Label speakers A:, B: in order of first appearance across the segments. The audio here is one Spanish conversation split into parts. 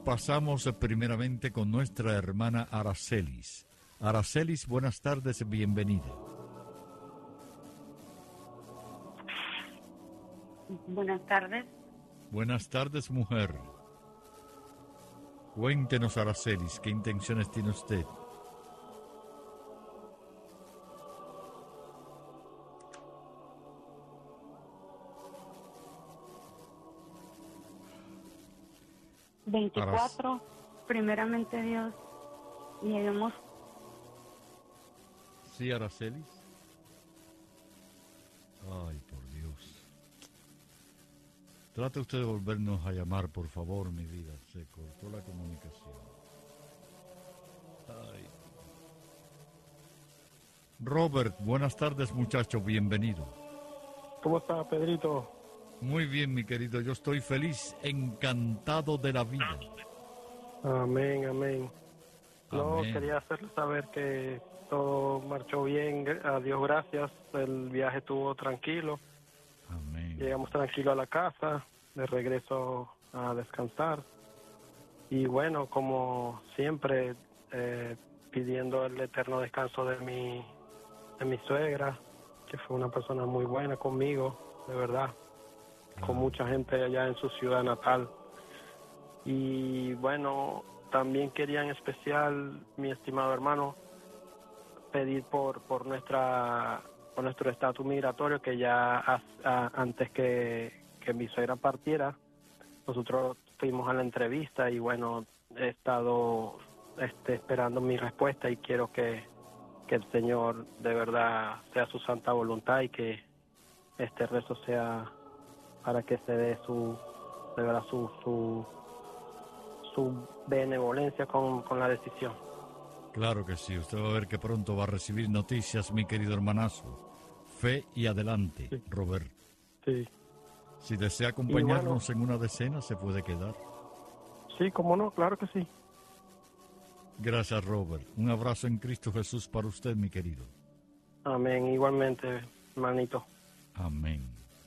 A: pasamos primeramente con nuestra hermana Aracelis. Aracelis, buenas tardes, bienvenida.
B: Buenas tardes.
A: Buenas tardes, mujer. Cuéntenos, Aracelis, ¿qué intenciones tiene usted?
B: Primeramente Dios, lleguemos.
A: Sí, Aracelis. Ay, por Dios. Trate usted de volvernos a llamar, por favor, mi vida. Se cortó la comunicación. Ay. Robert, buenas tardes, muchacho, bienvenido.
C: ¿Cómo está, Pedrito?
A: Muy bien, mi querido, yo estoy feliz, encantado de la vida.
C: Amén, amén. No,
A: Amén.
C: quería hacerle saber que todo marchó bien, a Dios gracias, el viaje estuvo tranquilo.
A: Amén.
C: Llegamos tranquilo a la casa, de regreso a descansar. Y bueno, como siempre, pidiendo el eterno descanso de mi suegra, que fue una persona muy buena conmigo, de verdad, con mucha gente allá en su ciudad natal. Y bueno, también quería en especial, mi estimado hermano, pedir por nuestro estatus migratorio, que ya antes que mi suegra partiera, nosotros fuimos a la entrevista y bueno, he estado esperando mi respuesta y quiero que el Señor de verdad sea su santa voluntad y que este rezo sea para que se dé su benevolencia con la decisión.
A: Claro que sí, usted va a ver que pronto va a recibir noticias, mi querido hermanazo. Fe y adelante, sí. Robert.
C: Sí.
A: Si desea acompañarnos en una decena, se puede quedar.
C: Sí, cómo no, claro que sí.
A: Gracias, Robert. Un abrazo en Cristo Jesús para usted, mi querido.
C: Amén, igualmente, hermanito.
A: Amén.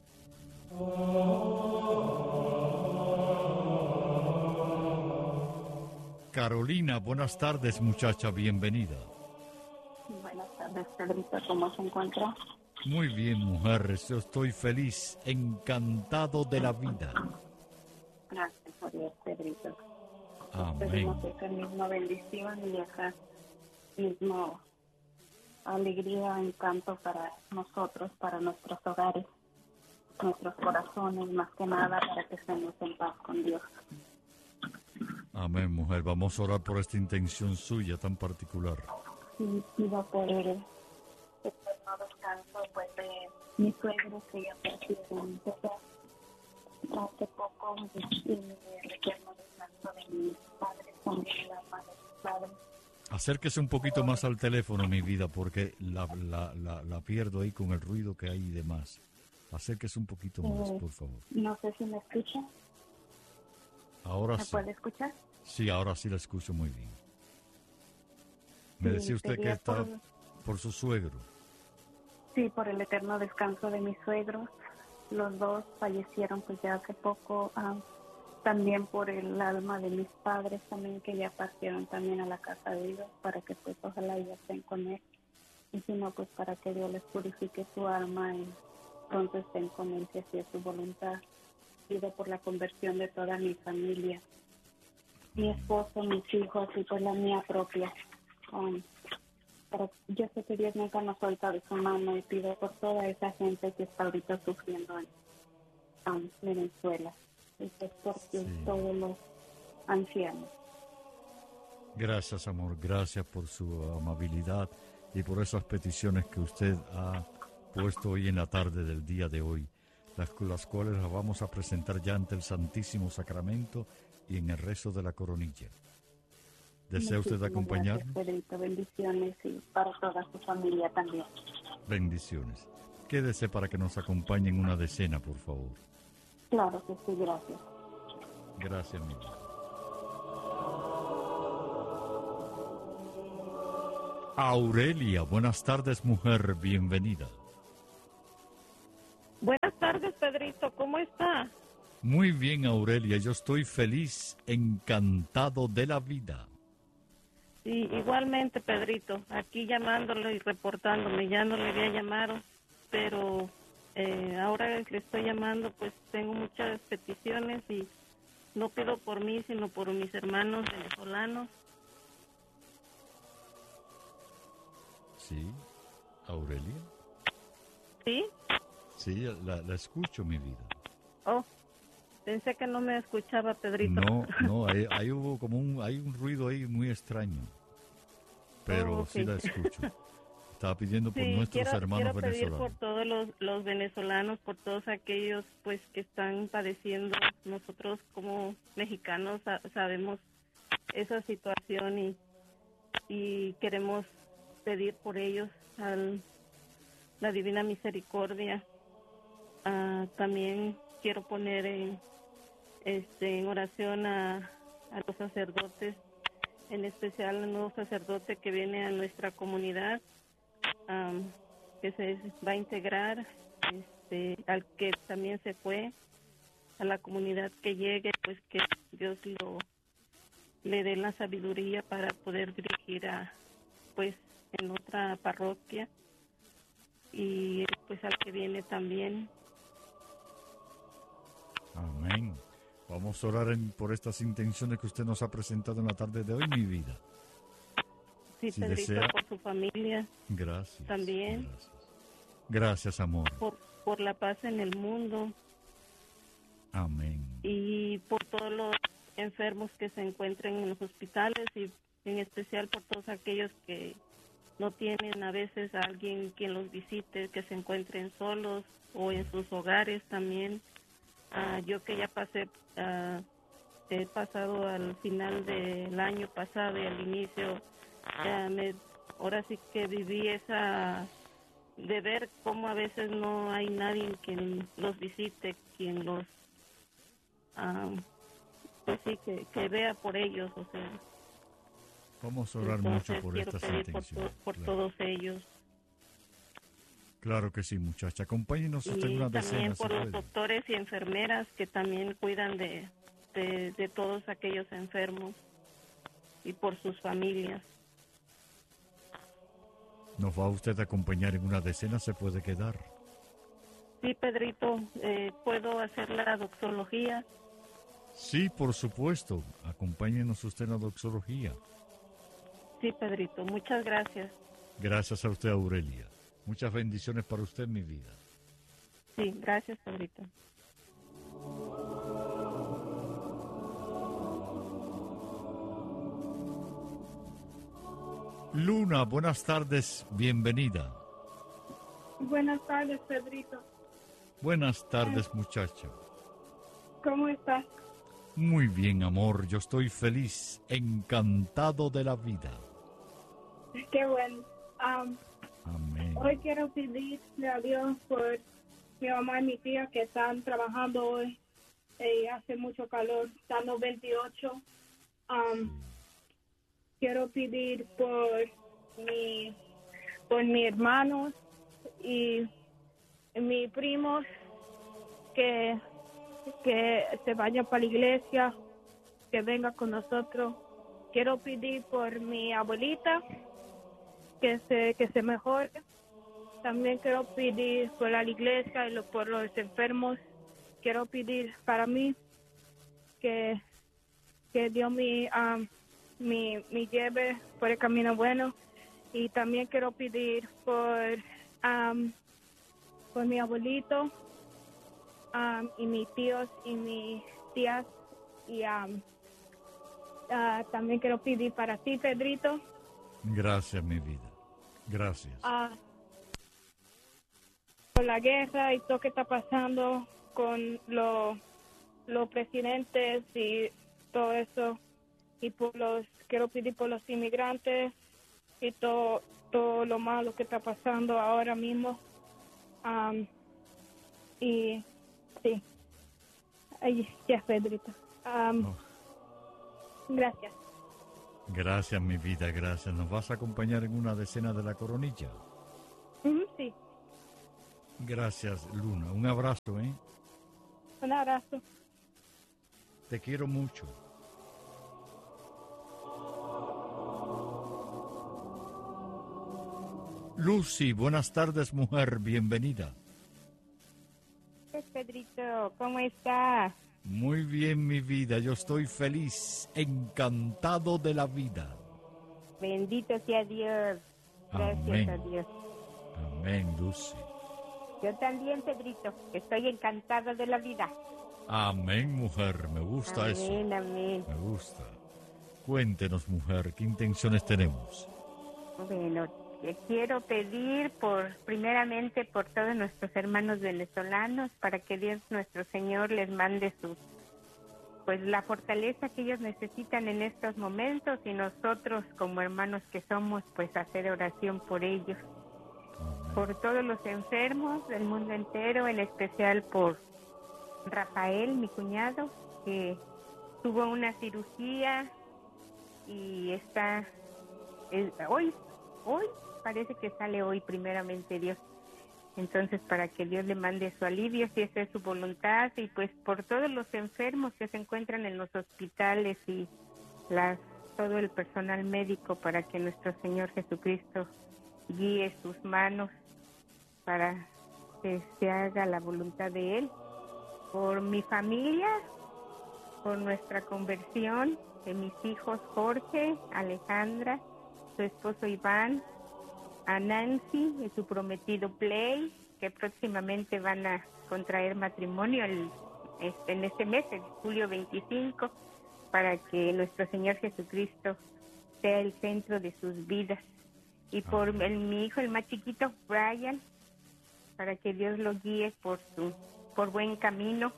A: Carolina, buenas tardes, muchacha, bienvenida.
B: Buenas tardes, Pedrito, ¿cómo se encuentra?
A: Muy bien, mujer, yo estoy feliz, encantado de la vida.
B: Gracias por Dios, Pedrito.
A: Amén.
B: Pedimos esa misma bendición y esa misma alegría, encanto para nosotros, para nuestros hogares, nuestros corazones, más que nada para que estemos en paz con Dios.
A: Amén, mujer. Vamos a orar por esta intención suya tan particular.
B: Sí, pido por el eterno descanso pues, de mi suegro que ya partió hace poco y el eterno descanso de mis padres, también la madre de mis padres.
A: Acérquese un poquito más al teléfono, mi vida, porque la pierdo ahí con el ruido que hay y demás. Acérquese un poquito más, por favor.
B: No sé si me escucha.
A: Ahora
B: ¿Me
A: sí.
B: puede escuchar?
A: Sí, ahora sí la escucho muy bien. Me decía usted que está por su suegro.
B: Sí, por el eterno descanso de mis suegros. Los dos fallecieron pues ya hace poco. También por el alma de mis padres también, que ya partieron también a la casa de Dios, para que pues ojalá ya estén con él. Y si no, pues para que Dios les purifique su alma y entonces estén con él, si así es su voluntad. Pido por la conversión de toda mi familia, mi esposo, mis hijos y pues la mía propia. Pero yo sé que Dios nunca nos suelta de su mano y pido por toda esa gente que está ahorita sufriendo en Venezuela. Y pues por todos los ancianos.
A: Gracias, amor. Gracias por su amabilidad y por esas peticiones que usted ha puesto hoy en la tarde del día de hoy, las cuales las vamos a presentar ya ante el Santísimo Sacramento y en el rezo de la coronilla. ¿Desea usted acompañarnos?
B: Pedrito, bendiciones y para toda su familia también.
A: Bendiciones. Quédese para que nos acompañe en una decena, por favor.
B: Claro que sí, gracias.
A: Gracias, mi vida. Aurelia, buenas tardes, mujer, bienvenida.
D: Buenas tardes, Pedrito, ¿cómo está?
A: Muy bien, Aurelia, yo estoy feliz, encantado de la vida.
D: Sí, igualmente, Pedrito, aquí llamándole y reportándome, ya no le había llamado, pero ahora que le estoy llamando, pues tengo muchas peticiones y no pido por mí, sino por mis hermanos venezolanos.
A: Sí, Aurelia.
D: ¿Sí?
A: Sí, la escucho, mi vida.
D: Oh, pensé que no me escuchaba, Pedrito.
A: No, ahí hubo hay un ruido ahí muy extraño, pero
D: Okay.
A: sí la escucho. Estaba pidiendo por
D: Sí,
A: nuestros hermanos
D: quiero pedir
A: venezolanos.
D: por todos los venezolanos, por todos aquellos pues que están padeciendo. Nosotros como mexicanos sabemos esa situación y queremos pedir por ellos a la Divina Misericordia. También quiero poner en oración a los sacerdotes, en especial al nuevo sacerdote que viene a nuestra comunidad, que se va a integrar, al que también se fue, a la comunidad que llegue, pues que Dios le dé la sabiduría para poder dirigir pues en otra parroquia, y pues al que viene también.
A: Amén. Vamos a orar por estas intenciones que usted nos ha presentado en la tarde de hoy, mi vida.
D: Sí,
A: Si
D: Pedrito,
A: desea.
D: por su familia.
A: Gracias.
D: También.
A: Gracias, amor.
D: Por la paz en el mundo.
A: Amén.
D: Y por todos los enfermos que se encuentren en los hospitales, y en especial por todos aquellos que no tienen a veces a alguien quien los visite, que se encuentren solos o en sus hogares también. Yo que ya he pasado al final del año pasado y al inicio, ahora sí que viví esa de ver cómo a veces no hay nadie quien los visite, quien los pues sí, que vea por ellos, o sea.
A: Vamos a orar
D: Entonces,
A: mucho por
D: quiero
A: estas
D: pedir
A: intenciones.
D: por
A: Claro.
D: todos ellos.
A: Claro que sí, muchacha. Acompáñenos usted en una
D: Y también
A: decena, si
D: por los
A: puede.
D: doctores y enfermeras que también cuidan de todos aquellos enfermos, y por sus familias.
A: ¿Nos va usted a acompañar en una decena? ¿Se puede quedar?
D: Sí, Pedrito, ¿puedo hacer la doxología?
A: Sí, por supuesto. Acompáñenos usted en la doxología.
D: Sí, Pedrito, muchas gracias.
A: Gracias a usted, Aurelia. Muchas bendiciones para usted, mi vida.
D: Sí, gracias, Pedrito.
A: Luna, buenas tardes, bienvenida.
B: Buenas tardes, Pedrito.
A: Buenas tardes, muchacha.
B: ¿Cómo estás?
A: Muy bien, amor, yo estoy feliz, encantado de la vida.
B: Qué bueno.
A: Amén.
B: Hoy quiero pedirle a Dios por mi mamá y mi tía que están trabajando hoy. Hace mucho calor, están 28. Quiero pedir por mis hermanos y mis primos que se vayan para la iglesia, que venga con nosotros. Quiero pedir por mi abuelita que se mejore. También quiero pedir por la iglesia y por los enfermos. Quiero pedir para mí que Dios me lleve por el camino bueno. Y también quiero pedir por mi abuelito y mis tíos y mis tías. Y también quiero pedir para ti, Pedrito.
A: Gracias, mi vida. Gracias.
B: Por la guerra y todo lo que está pasando con los presidentes y todo eso. Y quiero pedir por los inmigrantes y todo lo malo que está pasando ahora mismo. Y sí. Ya, Pedrito. Gracias.
A: Gracias, mi vida, gracias. ¿Nos vas a acompañar en una decena de la coronilla?
B: Sí.
A: Gracias, Luna. Un abrazo, ¿eh?
B: Un abrazo.
A: Te quiero mucho. Lucy, buenas tardes, mujer, bienvenida.
E: Pedrito, ¿cómo está?
A: Muy bien, mi vida, yo estoy feliz, encantado de la vida.
E: Bendito sea Dios. Gracias
A: Amén.
E: a Dios.
A: Amén, Lucy.
E: Yo también, Pedrito, estoy encantada de la vida.
A: Amén, mujer, me gusta
E: Amén,
A: eso.
E: amén.
A: Me gusta. Cuéntenos, mujer, ¿qué intenciones tenemos?
E: Bueno, quiero pedir primeramente por todos nuestros hermanos venezolanos para que Dios nuestro Señor les mande la fortaleza que ellos necesitan en estos momentos, y nosotros como hermanos que somos, pues hacer oración por ellos.
A: Amén.
E: Por todos los enfermos del mundo entero, en especial por Rafael, mi cuñado, que tuvo una cirugía y está hoy parece que sale hoy, primeramente Dios. Entonces, para que Dios le mande su alivio, si esa es su voluntad, y pues por todos los enfermos que se encuentran en los hospitales y todo el personal médico, para que nuestro Señor Jesucristo guíe sus manos para que se haga la voluntad de Él. Por mi familia, por nuestra conversión, de mis hijos Jorge, Alejandra, su esposo Iván, a Nancy y su prometido Play, que próximamente van a contraer matrimonio en este mes, en julio 25, para que nuestro Señor Jesucristo sea el centro de sus vidas. Y por mi hijo, el más chiquito, Brian, para que Dios lo guíe por buen camino.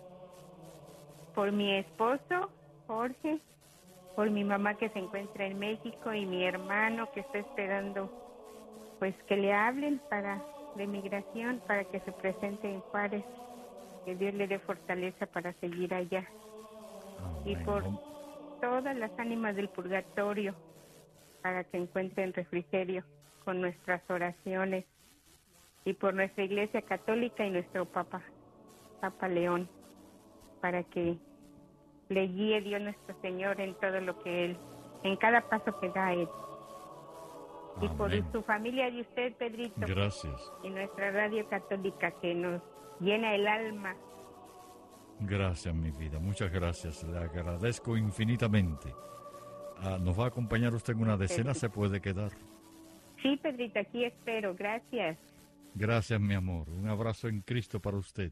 E: Por mi esposo, Jorge, por mi mamá que se encuentra en México, y mi hermano que está esperando pues que le hablen de migración, para que se presente en Juárez, que Dios le dé fortaleza para seguir allá.
A: Amén.
E: Y por todas las ánimas del purgatorio, para que encuentren refrigerio con nuestras oraciones, y por nuestra Iglesia Católica y nuestro Papa León, para que le guíe Dios nuestro Señor en todo lo que Él, en cada paso que da Él. Y por
A: Amén.
E: su familia de usted, Pedrito.
A: Gracias.
E: Y nuestra radio católica, que nos llena el alma.
A: Gracias, mi vida, muchas gracias, le agradezco infinitamente. ¿Nos va a acompañar usted en una decena? ¿Se puede quedar?
E: Sí, Pedrito, aquí espero, gracias.
A: Gracias, mi amor, un abrazo en Cristo para usted.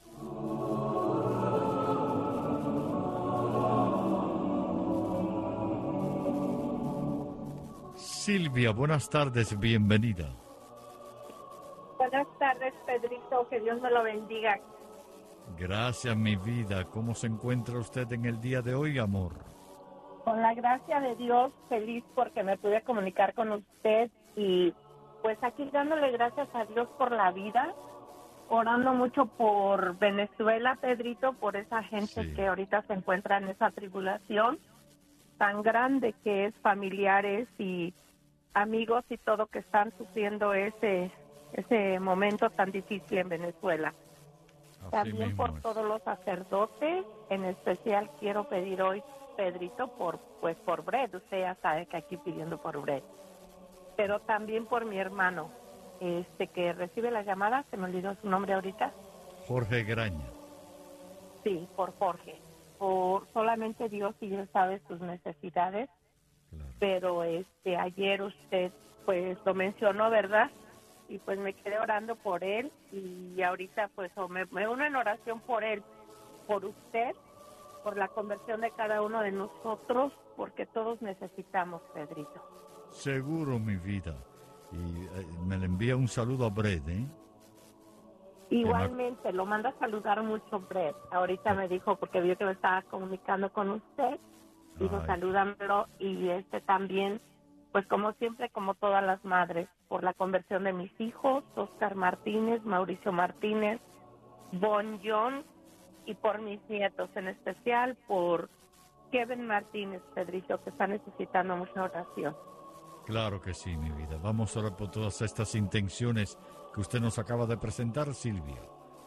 A: Silvia, buenas tardes, bienvenida.
F: Buenas tardes, Pedrito, que Dios me lo bendiga.
A: Gracias, mi vida. ¿Cómo se encuentra usted en el día de hoy, amor?
F: Con la gracia de Dios, feliz porque me pude comunicar con usted, y pues aquí dándole gracias a Dios por la vida, orando mucho por Venezuela, Pedrito, por esa gente
A: Sí.
F: que ahorita se encuentra en esa tribulación tan grande, que es familiares y amigos y todo, que están sufriendo ese momento tan difícil en Venezuela.
A: Así
F: También
A: mismo
F: por
A: es.
F: todos los sacerdotes, en especial quiero pedir hoy, Pedrito, por Brett. Usted ya sabe que aquí pidiendo por Brett. Pero también por mi hermano, que recibe la llamada, se me olvidó su nombre ahorita.
A: Jorge Graña.
F: Sí, por Jorge. Por solamente Dios y Él sabe sus necesidades.
A: Claro.
F: Pero ayer usted pues lo mencionó, ¿verdad? Y pues me quedé orando por él, y ahorita pues me uno en oración por él, por usted, por la conversión de cada uno de nosotros, porque todos necesitamos, Pedrito.
A: Seguro, mi vida. Y me le envía un saludo a Brett, ¿eh?
F: Igualmente, lo manda a saludar mucho Brett. Ahorita me dijo, porque vio que me estaba comunicando con usted, dijo
A: Ay.
F: salúdamelo, y también, pues como siempre, como todas las madres, por la conversión de mis hijos, Oscar Martínez, Mauricio Martínez, Bon John, y por mis nietos, en especial por Kevin Martínez, Pedrito, que está necesitando mucha oración.
A: Claro que sí, mi vida. Vamos a orar por todas estas intenciones que usted nos acaba de presentar, Silvia.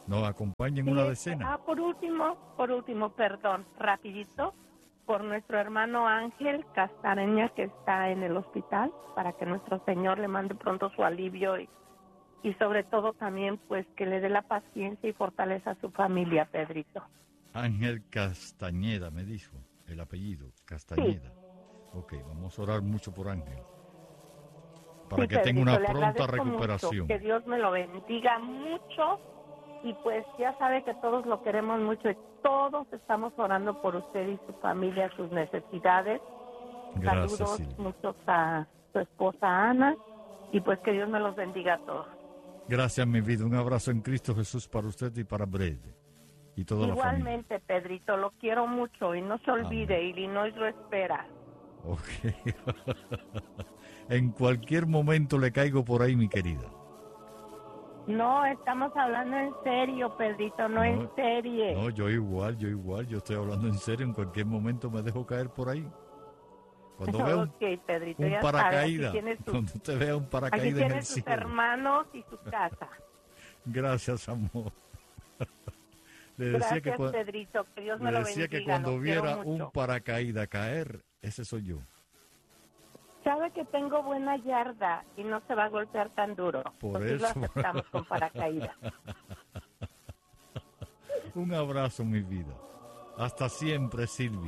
A: nos acompañe en una decena.
F: Por último, perdón, rapidito, por nuestro hermano Ángel Castañeda, que está en el hospital, para que nuestro Señor le mande pronto su alivio y sobre todo también pues que le dé la paciencia y fortaleza a su familia, Pedrito.
A: Ángel Castañeda, me dijo el apellido, Castañeda. Sí. Ok, vamos a orar mucho por Ángel, para que
F: Pedrito,
A: tenga una pronta recuperación.
F: Mucho, que Dios me lo bendiga mucho, y pues ya sabe que todos lo queremos mucho y todos estamos orando por usted y su familia, sus necesidades.
A: Gracias,
F: saludos
A: Silvia.
F: Muchos a su esposa Ana, y pues que Dios me los bendiga a todos.
A: Gracias, mi vida. Un abrazo en Cristo Jesús para usted y para Brede y toda la familia.
F: Igualmente, Pedrito, lo quiero mucho y no se olvide,
A: Amén.
F: Illinois lo espera.
A: Ok. En cualquier momento le caigo por ahí, mi querida.
F: No, estamos hablando en serio, Pedrito, no en serie.
A: No, yo igual, yo estoy hablando en serio. En cualquier momento me dejo caer por ahí. Cuando vea
F: Pedrito,
A: un paracaídas, cuando te vea un paracaídas en el cielo.
F: Aquí tiene sus hermanos y su casa.
A: Gracias, amor.
F: Gracias, Pedrito, que Dios me lo bendiga.
A: Le decía que cuando viera un paracaídas caer, ese soy yo.
F: Sabe que tengo buena yarda y no se va a golpear tan duro.
A: Por
F: eso
A: lo
F: aceptamos con paracaídas.
A: Un abrazo, mi vida. Hasta siempre, Silvia.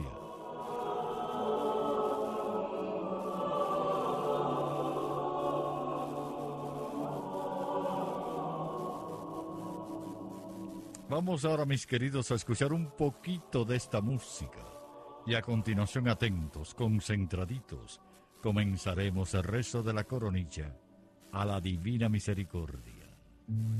A: Vamos ahora, mis queridos, a escuchar un poquito de esta música. Y a continuación, atentos, concentraditos, comenzaremos el rezo de la coronilla a la Divina Misericordia.